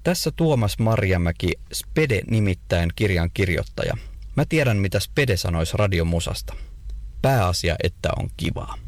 Tässä Tuomas Marjamäki, Spede nimittäin kirjan kirjoittaja. Mä tiedän, mitä Spede sanoisi radiomusasta. Pääasia, että on kivaa.